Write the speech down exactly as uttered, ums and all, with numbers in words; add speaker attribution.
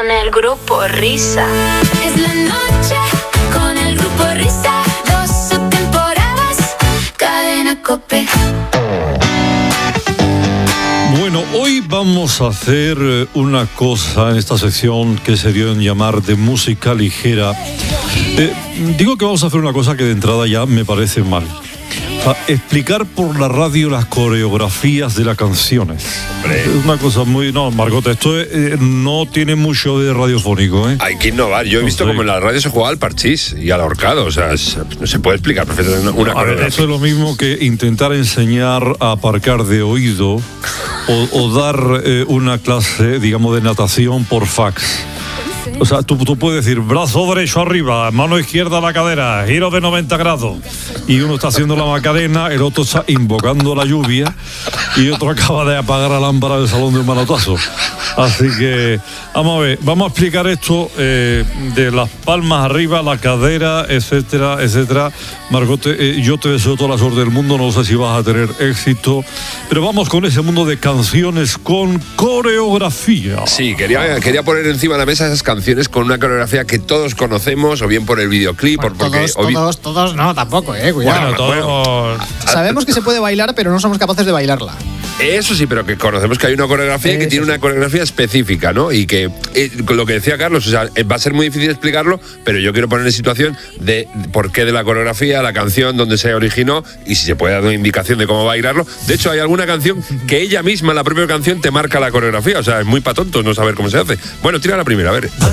Speaker 1: con el grupo Risa.
Speaker 2: Es la noche con el grupo Risa. doce temporadas, Cadena COPE.
Speaker 3: Bueno, hoy vamos a hacer una cosa en esta sección que se dio en llamar de música ligera. Eh, digo que vamos a hacer una cosa que de entrada ya me parece mal. A explicar por la radio las coreografías de las canciones.
Speaker 4: Hombre.
Speaker 3: Es una cosa muy... No, Margot, esto eh, no tiene mucho de radiofónico, ¿eh?
Speaker 4: Hay que innovar. Yo he
Speaker 3: No
Speaker 4: visto
Speaker 3: sé.
Speaker 4: como en la radio se jugaba al parchís y al ahorcado. O sea, es- no se puede explicar perfectamente una
Speaker 3: A ver,
Speaker 4: coreografía.
Speaker 3: eso es lo mismo que intentar enseñar a aparcar de oído o, o dar eh, una clase, digamos, de natación por fax. O sea, tú, tú puedes decir brazo derecho arriba, mano izquierda a la cadera, giro de noventa grados. Y uno está haciendo la macarena, el otro está invocando la lluvia y otro acaba de apagar la lámpara del salón de un manotazo. Así que, vamos a ver, vamos a explicar esto eh, de las palmas arriba, la cadera, etcétera, etcétera. Margot, eh, yo te deseo toda la suerte del mundo, no sé si vas a tener éxito, pero vamos con ese mundo de canciones con coreografía.
Speaker 4: Sí, quería, quería poner encima de la mesa esas canciones con una coreografía que todos conocemos, o bien por el videoclip,
Speaker 5: Bueno,
Speaker 4: o porque...
Speaker 5: todos,
Speaker 4: o bien-
Speaker 5: todos, todos, no, tampoco, eh, cuidado.
Speaker 4: Bueno, todos-
Speaker 5: Sabemos que se puede bailar, pero no somos capaces de bailarla.
Speaker 4: Eso sí, pero que conocemos que hay una coreografía que
Speaker 5: Eso
Speaker 4: tiene
Speaker 5: sí.
Speaker 4: una coreografía específica, ¿no? Y que, eh, con lo que decía Carlos, o sea, eh, va a ser muy difícil explicarlo, pero yo quiero poner en situación de por qué de la coreografía, la canción, dónde se originó y si se puede dar una indicación de cómo bailarlo. De hecho, hay alguna canción que ella misma, la propia canción, te marca la coreografía. O sea, es muy pa' tontos no saber cómo se hace. Bueno, tira la primera, a ver.